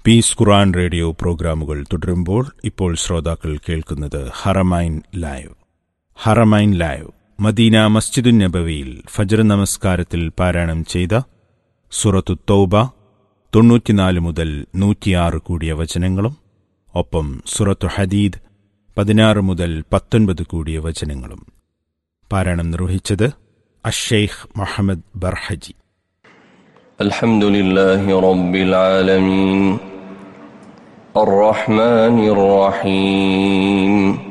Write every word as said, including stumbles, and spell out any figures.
Piece ഖുർആൻ radio പ്രോഗ്രാമുകൾ തുടരുമ്പോൾ ഇപ്പോൾ ശ്രോതാക്കൾ കേൾക്കുന്നത് Haramain live. Haramain live Medina മസ്ജിദുൻ നബവിയിൽ Fajr നമസ്കാരത്തിൽ പാരായണം ചെയ്ത സൂറത്തു തൗബ തൊണ്ണൂറ്റിനാല് മുതൽ നൂറ്റിയാറ് കൂടിയ വചനങ്ങളും ഒപ്പം സൂറത്തു ഹദീദ് പതിനാറ് മുതൽ പത്തൊൻപത് കൂടിയ വചനങ്ങളും. പാരായണം നിർവഹിച്ചത് അഷ്ശൈഖ് മുഹമ്മദ് ബർഹജി. അൽഹംദുലില്ലാഹി റബ്ബിൽ ആലമീൻ അർറഹ്മാനിർ റഹീം